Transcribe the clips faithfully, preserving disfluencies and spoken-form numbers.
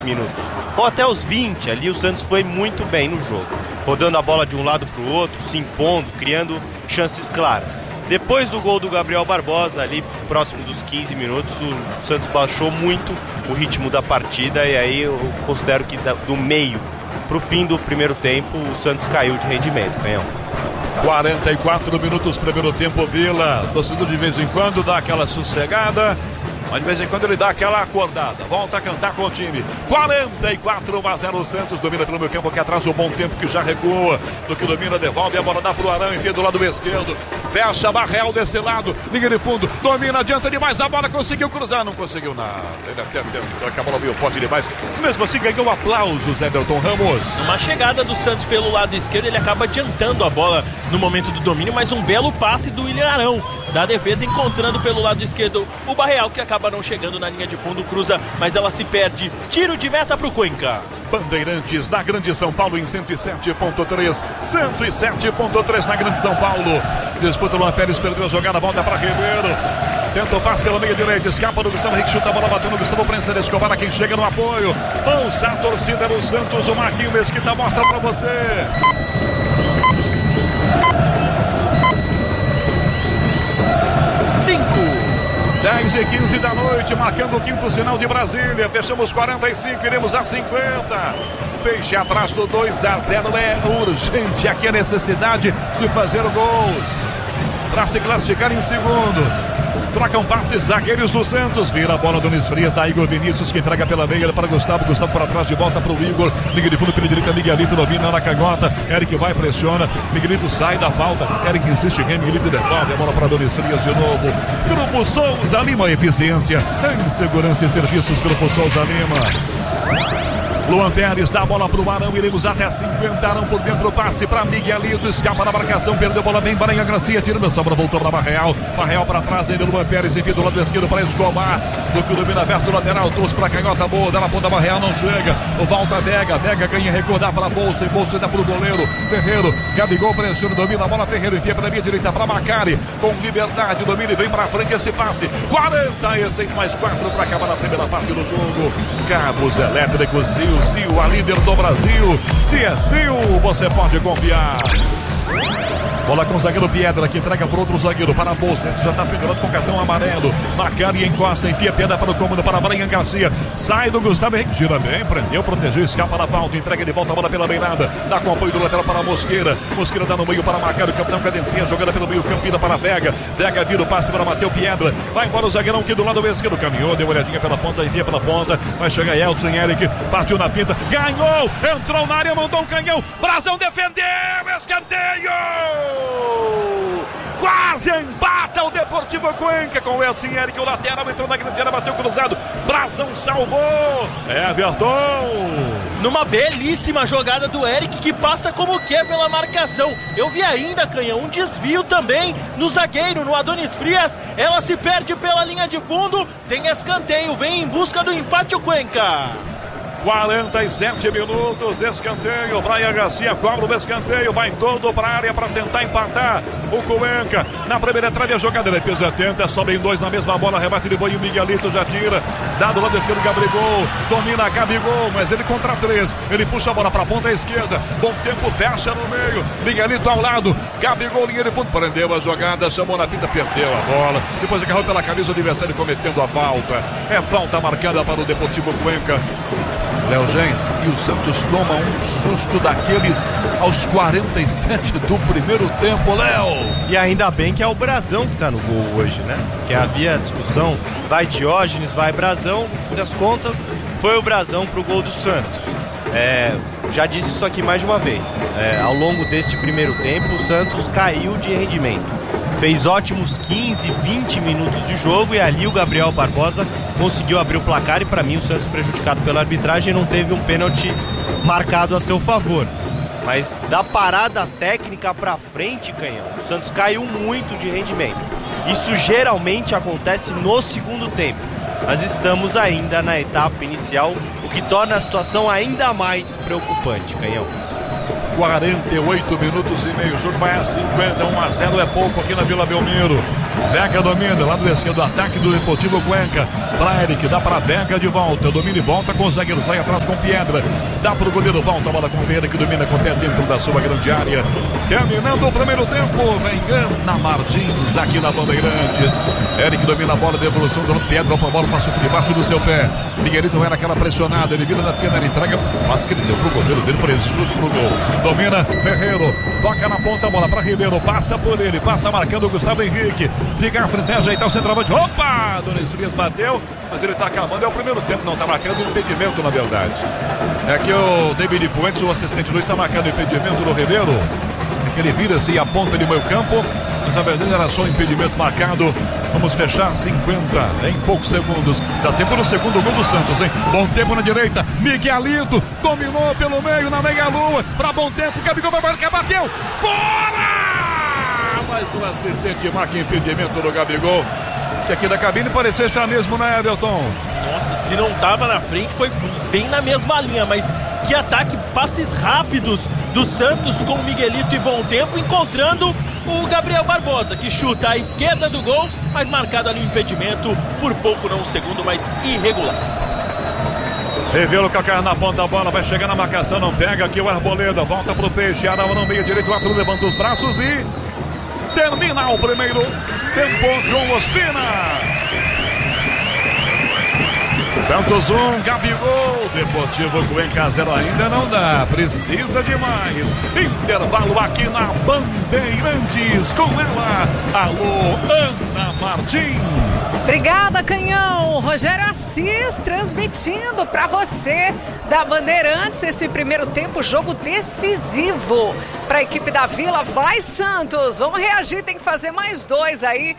minutos, ou até os vinte ali, o Santos foi muito bem no jogo, rodando a bola de um lado para o outro, se impondo, criando chances claras. Depois do gol do Gabriel Barbosa, ali próximo dos quinze minutos, o Santos baixou muito o ritmo da partida, e aí eu considero que do meio para o fim do primeiro tempo o Santos caiu de rendimento, Canhão. quarenta e quatro minutos, primeiro tempo, Vila. Torcedor de vez em quando dá aquela sossegada, mas de vez em quando ele dá aquela acordada. Volta a cantar com o time. quarenta e quatro a zero, o Santos domina pelo meio campo, aqui atrás o bom tempo que já recua. Do que domina, devolve a bola, dá pro Arão, enfia do lado esquerdo. Fecha a Barreal desse lado, liga de fundo, domina, adianta demais a bola, conseguiu cruzar, não conseguiu nada. Ele até tentou, a bola veio forte demais. Mesmo assim ganhou aplausos, Everton Ramos. Uma chegada do Santos pelo lado esquerdo, ele acaba adiantando a bola no momento do domínio, mas um belo passe do William Arão, da defesa, encontrando pelo lado esquerdo o Barreal, que acaba não chegando na linha de fundo, cruza, mas ela se perde. Tiro de meta pro Cuenca. Bandeirantes da Grande São Paulo em cento e sete ponto três, cento e sete ponto três na Grande São Paulo. Disputa o Luan Pérez, perdeu a jogada, volta para Ribeiro. Tenta o passe pela meia direita, escapa do Gustavo Henrique, chuta a bola, bateu no Gustavo Prensa, Escobar, quem chega no apoio. Ouça a torcida do Santos, o Marquinhos Mesquita mostra para você. dez e quinze da noite, marcando o quinto sinal de Brasília. Fechamos quarenta e cinco, iremos a cinquenta. Peixe atrás do dois a zero. É urgente aqui a necessidade de fazer gols para se classificar em segundo. Trocam passes, zagueiros do Santos. Vira a bola do Nunes Frias, da Igor Vinícius, que entrega pela meia para Gustavo. Gustavo para trás, de volta para o Igor. Liga de fundo pela direita, Miguelito domina na canhota. Eric vai, pressiona. Miguelito sai da falta. Eric insiste, Miguelito devolve a bola para Nunes Frias de novo. Grupo Souza Lima, eficiência em segurança e serviços. Grupo Souza Lima. Luan Pérez dá a bola para o Arão, iremos até cinquenta. Arão por dentro, passe para Miguelito, escapa da marcação, perdeu a bola, vem Baranha Gracia, tirando a sobra, voltou para Barreal. Barreal para trás, ainda Luan Pérez, enfia do lado esquerdo para Escobar. Do que domina aberto o lateral, trouxe para a canhota boa, dá na ponta, Barreal não chega. O volta Vega, Vega ganha, recordar para a Bolsa, e Bolsa dá para o goleiro Ferreiro. Gabigol pressiona, domina a bola, Ferreiro enfia para a minha direita para Macari, com liberdade, domina e vem para frente esse passe. quarenta e seis mais quatro para acabar a primeira parte do jogo. Cabos elétricos, Sil, Sil, a líder do Brasil. Se é Sil, você pode confiar. Bola com o zagueiro Piedra, que entrega para outro zagueiro, para a Bolsa. Esse já está pendurado com cartão amarelo. Macari encosta, enfia pedra para o cômodo, para Brian Garcia. Sai do Gustavo Henrique, gira bem, prendeu, protegeu, escapa da falta, entrega de volta a bola pela beirada. Dá com apoio do lateral para a Mosqueira. Mosqueira dá no meio para Macari, o capitão cadencia, jogada pelo meio, Campina para Vega. Vega vira o passe para Mateu Piedra. Vai embora o zagueirão aqui do lado esquerdo, caminhou, deu uma olhadinha pela ponta, enfia pela ponta. Vai chegar Elton Eric, partiu na pinta, ganhou, entrou na área, mandou um canhão. Brasão defendeu, escanteio! Quase empata o Deportivo Cuenca com o Elton Eric, o lateral entrou na grande área, bateu cruzado, Brasão salvou, Everton! Numa belíssima jogada do Eric, que passa como que pela marcação. Eu vi ainda, Canhão, um desvio também no zagueiro, no Adonis Frias. Ela se perde pela linha de fundo, tem escanteio, vem em busca do empate o Cuenca. quarenta e sete minutos, escanteio, Brian Garcia cobra o escanteio, vai todo para a área para tentar empatar o Cuenca. Na primeira trave a jogada, defesa tenta, sobe em dois na mesma bola, rebate de boi, o Miguelito já tira, dá do lado esquerdo, Gabigol, domina Gabigol, mas ele contra três, ele puxa a bola para a ponta esquerda, bom tempo, fecha no meio, Miguelito ao lado, Gabigol, linha de fundo, prendeu a jogada, chamou na fita, perdeu a bola, depois agarrou pela camisa o adversário cometendo a falta, é falta marcada para o Deportivo Cuenca. Léo Gens, e o Santos toma um susto daqueles aos quarenta e sete do primeiro tempo, Léo. E ainda bem que é o Brasão que tá no gol hoje, né? Que havia discussão, vai Diógenes, vai Brasão, no fim das contas, foi o Brasão pro gol do Santos. É, já disse isso aqui mais de uma vez, é, ao longo deste primeiro tempo o Santos caiu de rendimento. Fez ótimos quinze, vinte minutos de jogo e ali o Gabriel Barbosa conseguiu abrir o placar e para mim o Santos, prejudicado pela arbitragem, não teve um pênalti marcado a seu favor. Mas da parada técnica para frente, Canhão, o Santos caiu muito de rendimento. Isso geralmente acontece no segundo tempo. Mas estamos ainda na etapa inicial, o que torna a situação ainda mais preocupante, Canhão. quarenta e oito minutos e meio, o jogo vai a cinquenta, um a zero é pouco aqui na Vila Belmiro. Vega domina, lá do esquerdo, ataque do Deportivo Cuenca. Pra Eric, dá pra Vega de volta. Domina e volta com o zagueiro, sai atrás com Piedra. Dá pro goleiro, volta a bola com o Vieira, que domina com o pé dentro da sua grande área. Terminando o primeiro tempo, vem Ana Martins aqui na Bandeirantes. Eric domina a bola, devolução do Piedra, a bola passou por debaixo do seu pé. Miguelito era aquela pressionada, ele vira na pena, ele entrega, mas que ele deu pro goleiro dele, por esse chute pro gol. Domina Ferreiro, toca na ponta, a bola pra Ribeiro, passa por ele, passa marcando o Gustavo Henrique. Fica à frente, ajeitar o centroavante. Opa! Dona Frias bateu, mas ele tá acabando. É o primeiro tempo, não tá marcando impedimento, na verdade. É que o David Puentes, o assistente Luiz, tá marcando impedimento do Ribeiro. É que ele vira-se e aponta de meio campo. Mas na verdade era só um impedimento marcado. Vamos fechar cinquenta em poucos segundos. Dá tempo no segundo gol do Santos, hein? Bom tempo na direita. Miguelito dominou pelo meio na meia-lua. Pra bom tempo, Gabigol vai marcar, bateu. Fora! Mais um assistente marca impedimento do Gabigol. Que aqui da cabine parecia estar mesmo, né, Everton? Nossa, se não tava na frente, foi bem na mesma linha, mas que ataque, passes rápidos do Santos com o Miguelito e bom tempo, encontrando o Gabriel Barbosa, que chuta à esquerda do gol, mas marcado ali o impedimento, por pouco, não um segundo, mas irregular. Revelo calcanhar na ponta, a bola vai chegar na marcação, não pega aqui o Arboleda, volta pro Peixe, Arava no meio direito, o Arthur levanta os braços e termina o primeiro tempo. João Ospina. Santos um, Gabigol. Deportivo Cuenca zero, ainda não dá, precisa de mais. Intervalo aqui na Bandeirantes com ela, alô, Ana Martins. Obrigada, Canhão. Rogério Assis transmitindo para você da Bandeirantes esse primeiro tempo, jogo decisivo para a equipe da Vila. Vai, Santos, vamos reagir, tem que fazer mais dois aí.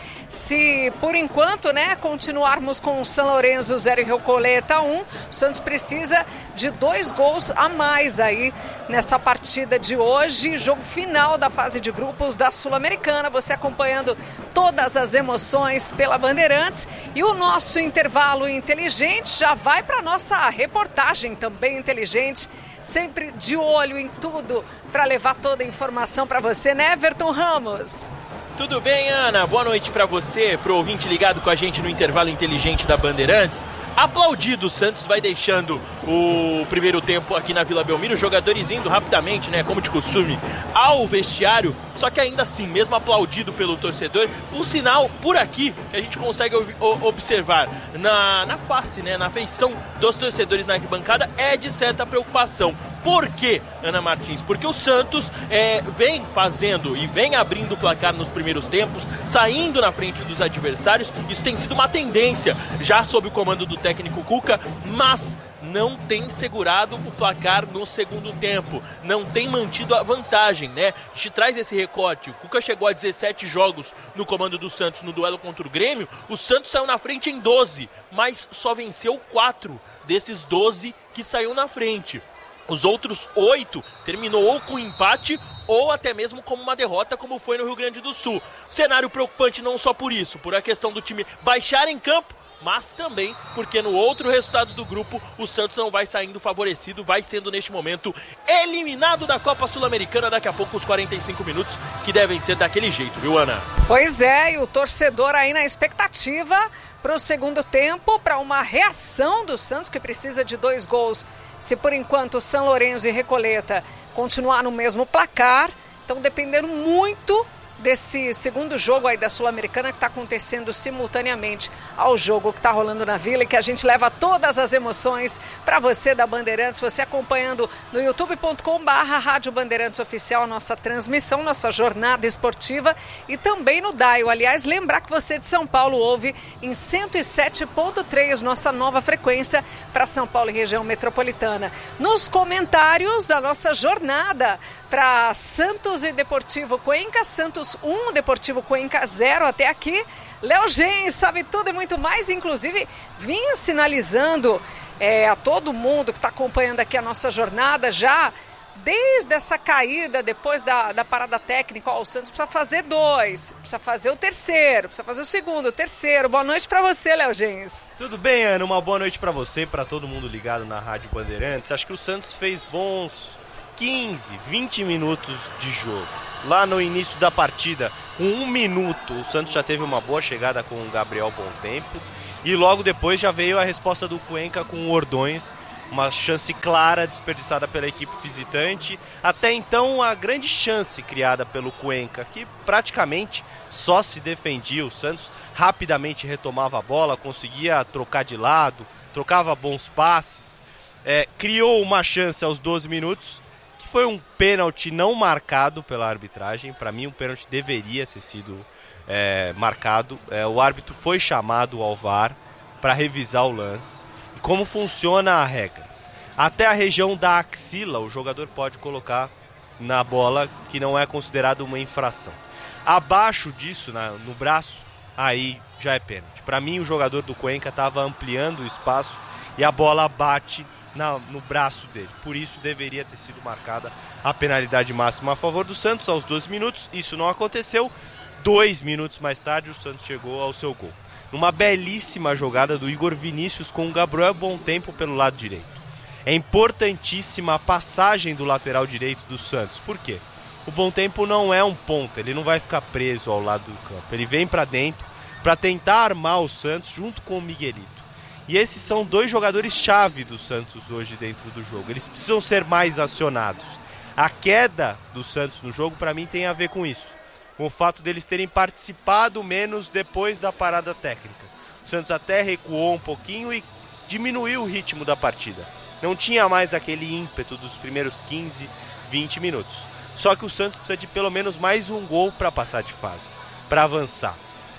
Se por enquanto, né, continuarmos com o São Lourenço zero e Recoleta um, o Santos precisa de dois gols a mais aí nessa partida de hoje, jogo final da fase de grupos da Sul-Americana. Você acompanhando todas as emoções pela Bandeirantes, e o nosso intervalo inteligente já vai para nossa reportagem também inteligente, sempre de olho em tudo para levar toda a informação para você, né, Everton Ramos? Tudo bem, Ana? Boa noite para você, pro ouvinte ligado com a gente no intervalo inteligente da Bandeirantes. Aplaudido, o Santos vai deixando o primeiro tempo aqui na Vila Belmiro, os jogadores indo rapidamente, né, como de costume, ao vestiário, só que ainda assim, mesmo aplaudido pelo torcedor, um sinal por aqui que a gente consegue observar na, na face, né, na feição dos torcedores na arquibancada é de certa preocupação. Por quê, Ana Martins? Porque o Santos é, vem fazendo e vem abrindo o placar nos primeiros tempos, saindo na frente dos adversários. Isso tem sido uma tendência já sob o comando do técnico Cuca, mas não tem segurado o placar no segundo tempo, não tem mantido a vantagem, né? A gente traz esse recorte. O Cuca chegou a dezessete jogos no comando do Santos no duelo contra o Grêmio. O Santos saiu na frente em doze, mas só venceu quatro desses doze que saiu na frente. Os outros oito terminou ou com empate ou até mesmo como uma derrota, como foi no Rio Grande do Sul. Cenário preocupante não só por isso, por a questão do time baixar em campo, mas também porque no outro resultado do grupo o Santos não vai saindo favorecido, vai sendo neste momento eliminado da Copa Sul-Americana daqui a pouco, os quarenta e cinco minutos, que devem ser daquele jeito, viu, Ana? Pois é, e o torcedor aí na expectativa para o segundo tempo, para uma reação do Santos, que precisa de dois gols. Se por enquanto São Lourenço e Recoleta continuar no mesmo placar, estão dependendo muito desse segundo jogo aí da Sul-Americana, que está acontecendo simultaneamente ao jogo que está rolando na Vila, e que a gente leva todas as emoções para você da Bandeirantes, você acompanhando no youtube ponto com barra Rádio Bandeirantes Oficial, nossa transmissão, nossa jornada esportiva, e também no Dial. Aliás, lembrar que você de São Paulo ouve em cento e sete ponto três, nossa nova frequência para São Paulo e região metropolitana. Nos comentários da nossa jornada para Santos e Deportivo Cuenca, Santos um, Deportivo Cuenca zero até aqui. Léo Gens sabe tudo e muito mais, inclusive vinha sinalizando é, a todo mundo que está acompanhando aqui a nossa jornada já, desde essa caída, depois da, da parada técnica. Ó, o Santos precisa fazer dois, precisa fazer o terceiro, precisa fazer o segundo, o terceiro. Boa noite para você, Léo Gens. Tudo bem, Ana? Uma boa noite para você, para todo mundo ligado na Rádio Bandeirantes. Acho que o Santos fez bons quinze, vinte minutos de jogo. lá no início da partida, com um minuto, o Santos já teve uma boa chegada com o Gabriel Bom Tempo. E logo depois já veio a resposta do Cuenca com o Ordões. Uma chance clara desperdiçada pela equipe visitante. Até então, a grande chance criada pelo Cuenca, que praticamente só se defendia. O Santos rapidamente retomava a bola, conseguia trocar de lado, trocava bons passes. É, criou uma chance aos doze minutos, que foi um pênalti não marcado pela arbitragem. Para mim, um pênalti deveria ter sido é, marcado. É, o árbitro foi chamado ao V A R para revisar o lance. Como funciona a regra? Até a região da axila o jogador pode colocar na bola, que não é considerado uma infração. Abaixo disso, na, no braço, aí já é pênalti. Para mim, o jogador do Cuenca estava ampliando o espaço e a bola bate na, no braço dele. Por isso deveria ter sido marcada a penalidade máxima a favor do Santos aos doze minutos. Isso não aconteceu. Dois minutos mais tarde, o Santos chegou ao seu gol. Numa belíssima jogada do Igor Vinícius com o Gabriel Bom Tempo pelo lado direito. É importantíssima a passagem do lateral direito do Santos. Por quê? O Bom Tempo não é um ponta, ele não vai ficar preso ao lado do campo. Ele vem para dentro para tentar armar o Santos junto com o Miguelito. E esses são dois jogadores-chave do Santos hoje dentro do jogo. Eles precisam ser mais acionados. A queda do Santos no jogo, para mim, tem a ver com isso. Com o fato deles terem participado menos depois da parada técnica. O Santos até recuou um pouquinho e diminuiu o ritmo da partida. Não tinha mais aquele ímpeto dos primeiros quinze, vinte minutos. Só que o Santos precisa de pelo menos mais um gol para passar de fase, para avançar.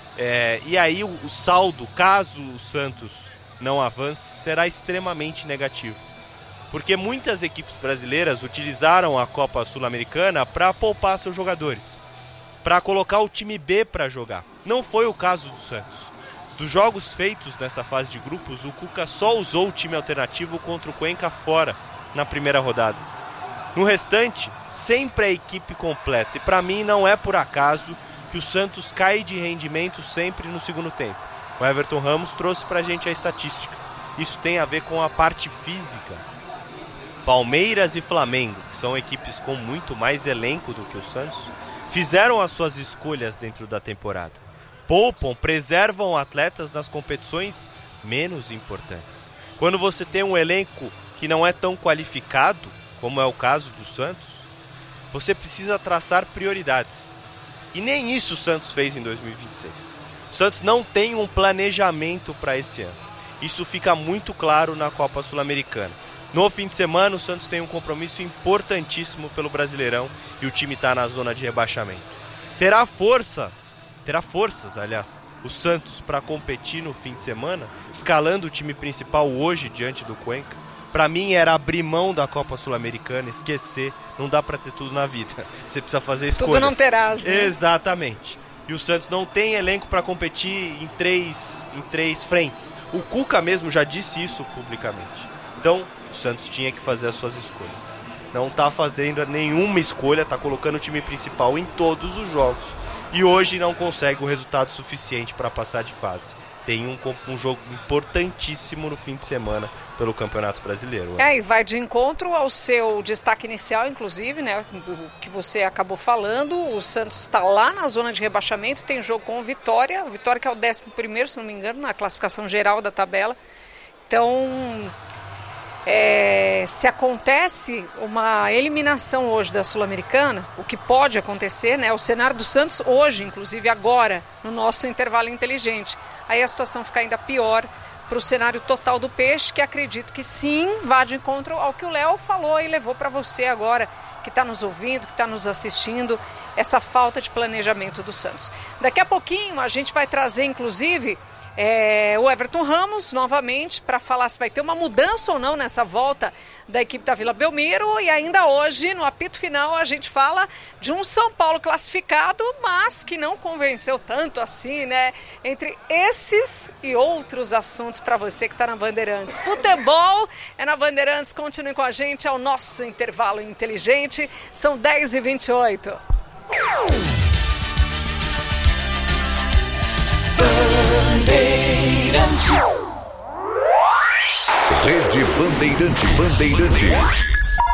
É, e aí o, o saldo, caso o Santos não avance, será extremamente negativo. Porque muitas equipes brasileiras utilizaram a Copa Sul-Americana para poupar seus jogadores, para colocar o time B para jogar. Não foi o caso do Santos. Dos jogos feitos nessa fase de grupos, o Cuca só usou o time alternativo contra o Cuenca fora, na primeira rodada. No restante, sempre a equipe completa. E para mim não é por acaso que o Santos cai de rendimento sempre no segundo tempo. O Everton Ramos trouxe pra gente a estatística. Isso tem a ver com a parte física. Palmeiras e Flamengo, que são equipes com muito mais elenco do que o Santos, fizeram as suas escolhas dentro da temporada. Poupam, preservam atletas nas competições menos importantes. Quando você tem um elenco que não é tão qualificado, como é o caso do Santos, você precisa traçar prioridades. E nem isso o Santos fez em dois mil e vinte e seis. O Santos não tem um planejamento para esse ano. Isso fica muito claro na Copa Sul-Americana. No fim de semana, o Santos tem um compromisso importantíssimo pelo Brasileirão e o time está na zona de rebaixamento. Terá força, terá forças, aliás, o Santos para competir no fim de semana, escalando o time principal hoje diante do Cuenca. Para mim era abrir mão da Copa Sul-Americana, esquecer, não dá para ter tudo na vida. Você precisa fazer escolhas. Tudo não terás, né? Exatamente. E o Santos não tem elenco para competir em três, em três frentes. O Cuca mesmo já disse isso publicamente. Então, o Santos tinha que fazer as suas escolhas. Não está fazendo nenhuma escolha, está colocando o time principal em todos os jogos. E hoje não consegue o resultado suficiente para passar de fase. Tem um, um jogo importantíssimo no fim de semana pelo Campeonato Brasileiro. É, e vai de encontro ao seu destaque inicial, inclusive, né, que você acabou falando. O Santos está lá na zona de rebaixamento, tem jogo com o Vitória. O Vitória que é o décimo primeiro, se não me engano, na classificação geral da tabela. Então, é, se acontece uma eliminação hoje da Sul-Americana, o que pode acontecer, né, o cenário do Santos hoje, inclusive agora, no nosso intervalo inteligente, aí a situação fica ainda pior para o cenário total do Peixe, que acredito que sim, vá de encontro ao que o Léo falou e levou para você agora, que está nos ouvindo, que está nos assistindo, essa falta de planejamento do Santos. Daqui a pouquinho a gente vai trazer, inclusive, É, o Everton Ramos novamente para falar se vai ter uma mudança ou não nessa volta da equipe da Vila Belmiro. E ainda hoje, no apito final, a gente fala de um São Paulo classificado, mas que não convenceu tanto assim, né? Entre esses e outros assuntos para você que está na Bandeirantes. Futebol é na Bandeirantes, continue com a gente, é o nosso intervalo inteligente, são dez e vinte e oito. Bandeirantes. Rede Bandeirantes. Bandeirantes.